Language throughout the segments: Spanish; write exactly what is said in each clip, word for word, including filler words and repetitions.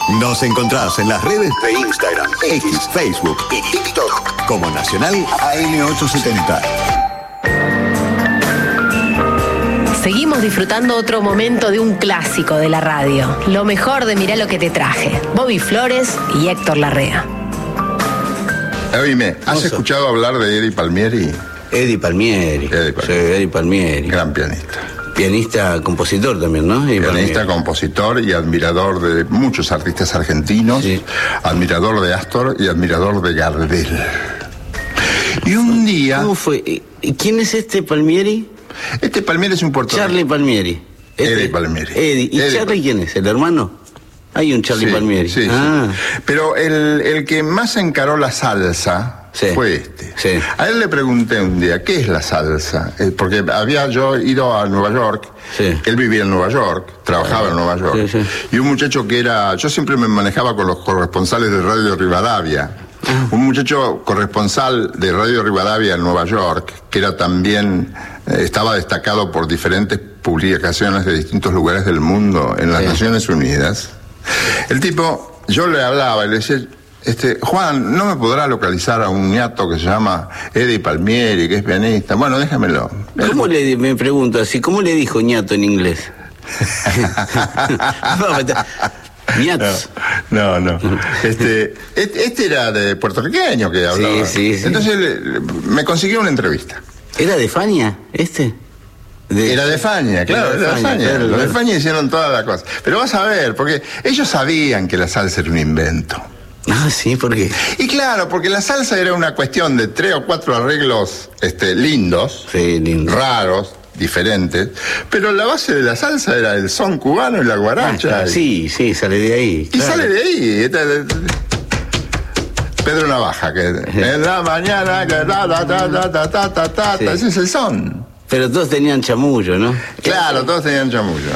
Nos encontrás en las redes de Instagram, X, Facebook y TikTok como Nacional A M ochocientos setenta. Seguimos disfrutando otro momento de un clásico de la radio. Lo mejor de Mirá lo que te traje. Bobby Flores y Héctor Larrea. Oíme, ¿has escuchado hablar de Eddie Palmieri? Eddie Palmieri. Eddie Palmieri. Sí, Eddie Palmieri. Gran pianista. Pianista, compositor también, ¿no? Eddie Pianista, Palmieri. compositor y admirador de muchos artistas argentinos. Sí. Admirador de Astor y admirador de Gardel. Y un día... ¿Cómo fue? ¿Y quién es este Palmieri? Este Palmieri es un puertorriqueño. Charlie Palmieri. Este, Eddie Palmieri. Eddie. ¿Y Eddie Charlie Palmieri. quién es? ¿El hermano? Hay un Charlie Sí, Palmieri. Sí, ah. sí. Pero el, el que más encaró la salsa Sí. fue este. Sí. A él le pregunté un día, ¿qué es la salsa? Eh, Porque había yo ido a Nueva York. Sí. Él vivía en Nueva York, trabajaba Ah, en Nueva York. sí, sí. Y un muchacho que era... Yo siempre me manejaba con los corresponsales de Radio Rivadavia. Ah. Un muchacho corresponsal de Radio Rivadavia en Nueva York, que era también... eh, estaba destacado por diferentes publicaciones de distintos lugares del mundo en las Sí. Naciones Unidas. El tipo, yo le hablaba y le decía, este, Juan, ¿no me podrá localizar a un ñato que se llama Eddie Palmieri, que es pianista? Bueno, déjamelo. ¿Cómo le, me pregunto así, cómo le dijo ñato en inglés? Ñats. No, no. no. Este, este, este era de puertorriqueño que hablaba. Sí, sí, sí. Entonces le- le- me consiguió una entrevista. ¿Era de Fania, este? De- Era de Fania, claro, era de Fania. claro, Los de claro. Fania hicieron toda la cosa. Pero vas a ver, porque ellos sabían que la salsa era un invento. Ah, sí, ¿por qué? Y claro, porque la salsa era una cuestión de tres o cuatro arreglos este, lindos, Sí, lindo. raros, diferentes, pero la base de la salsa era el son cubano y la guaracha. Ah, y- sí, sí, sale de ahí. Y claro. sale de ahí. Esta- Pedro Navaja, que en la mañana, que ta, ta, ta, ta, ta, ta, ta, ta, Sí. ese es el son. Pero todos tenían chamullo, ¿no? Claro, todos tenían chamullo.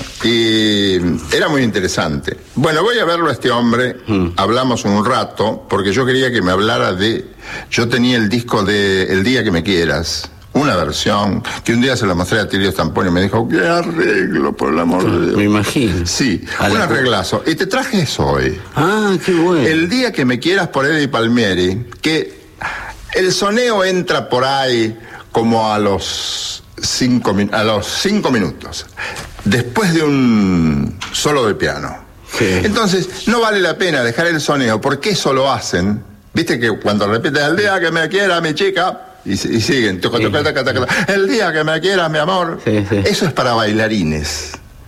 Y era muy interesante. Bueno, voy a verlo a este hombre. Mm. Hablamos un rato, porque yo quería que me hablara de... Yo tenía el disco de El día que me quieras. Una versión que un día se la mostré a Tilio Stamponi y me dijo, qué arreglo, por el amor de Dios. Me imagino. Sí, A un la- arreglazo. Y te traje eso hoy. Ah, qué bueno. El día que me quieras por Eddie Palmieri, que el soneo entra por ahí como a los cinco, min- a los cinco minutos, después de un solo de piano. Sí. Entonces, no vale la pena dejar el soneo, porque eso lo hacen. Viste que cuando repiten el día que me quiera mi chica, y, y siguen, toca, Sí. toca, toca, toca, el día que me quieras mi amor, Sí, sí. eso es para bailarines.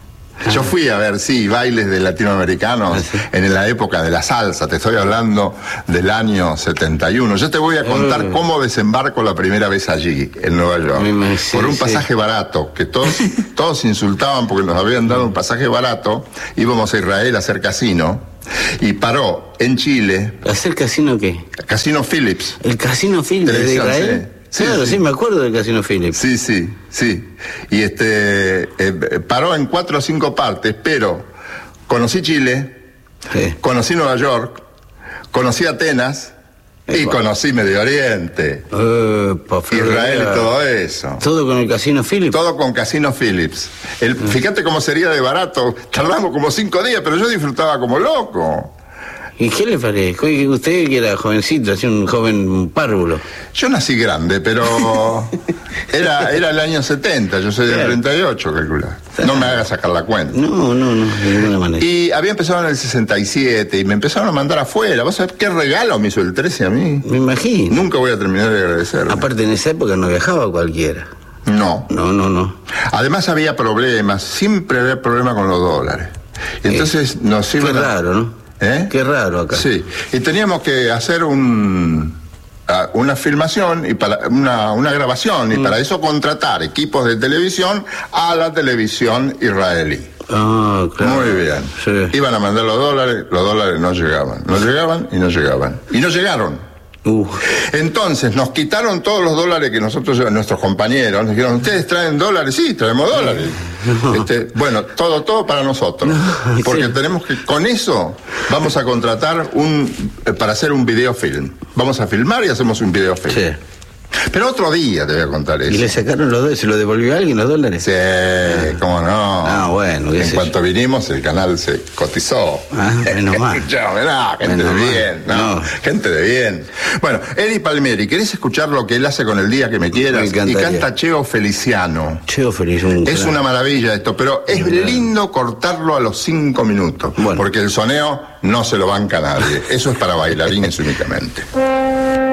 Yo fui a ver, sí, bailes de latinoamericanos Ah, sí. en la época de la salsa, te estoy hablando del año setenta y uno. Yo te voy a contar Eh. cómo desembarco la primera vez allí, en Nueva York, Me imagino, sí, por un sí. pasaje barato, que todos, todos insultaban porque nos habían dado un pasaje barato, íbamos a Israel a hacer casino, y paró en Chile, ¿Hacer casino qué? Casino Phillips. ¿El casino Phillips de Televisión, Israel? sí. Sí, claro, sí. sí, me acuerdo del casino Phillips. Sí, sí, sí. Y este eh, paró en cuatro o cinco partes, pero conocí Chile, Sí. conocí Nueva York, conocí Atenas y Epa. conocí Medio Oriente, Epa, Israel Florida. y todo eso. Todo con el casino Phillips. Todo con Casino Phillips. El, fíjate cómo sería de barato. Tardamos como cinco días, pero yo disfrutaba como loco. ¿Y qué le parece? Usted que era jovencito, así un joven párvulo. Yo nací grande, pero era, era el año setenta, yo soy del Claro. treinta y ocho, calcula. No me hagas sacar la cuenta. No, no, no, de ninguna manera. Y había empezado en el sesenta y siete y me empezaron a mandar afuera. ¿Vos sabés qué regalo me hizo el trece a mí? Me imagino. Nunca voy a terminar de agradecerle. Aparte, en esa época no viajaba cualquiera. No. No, no, no. Además había problemas, siempre había problemas con los dólares. Y entonces nos Qué iban a- raro, ¿no? ¿Eh? Qué raro acá. Sí, y teníamos que hacer un, ah, una filmación y para una, una grabación y para eso contratar equipos de televisión a la televisión israelí. Ah, claro. Muy bien. Sí. Iban a mandar los dólares, los dólares no llegaban. No llegaban y no llegaban. Y no llegaron. Uh, Entonces nos quitaron todos los dólares que nosotros, nuestros compañeros, nos dijeron, ¿ustedes traen dólares? Sí, traemos dólares. Este, bueno, todo, todo para nosotros. No, Porque sí. tenemos que, con eso, vamos a contratar un, eh, para hacer un videofilm. Vamos a filmar y hacemos un videofilm. sí. Pero otro día te voy a contar eso. ¿Y le sacaron los dólares? ¿Se lo devolvió a alguien los dólares? Sí, cómo no. Ah, bueno. En cuanto yo. vinimos, el canal se cotizó. Ah, menos mal. Ya, mirá, gente menos de bien, ¿no? no. Gente de bien. Bueno, Eddie Palmieri, ¿querés escuchar lo que él hace con El Día que me quieras? Me y canta Cheo Feliciano. Cheo Feliciano. Es una maravilla esto, pero es no, lindo cortarlo a los cinco minutos. Bueno. Porque el soneo no se lo banca a nadie. Eso es para bailarines únicamente.